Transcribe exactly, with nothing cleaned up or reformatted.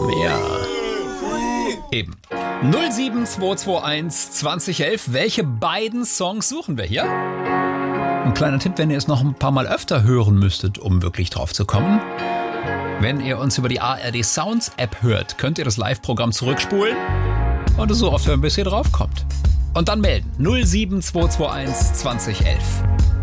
mehr. Eben. null sieben zwei zwei eins zwanzig elf. Welche beiden Songs suchen wir hier? Ein kleiner Tipp, wenn ihr es noch ein paar Mal öfter hören müsstet, um wirklich drauf zu kommen. Wenn ihr uns über die A R D Sounds App hört, könnt ihr das Live-Programm zurückspulen und es so oft hören, bis ihr drauf kommt. Und dann melden. null sieben zwei zwei eins zwanzig elf.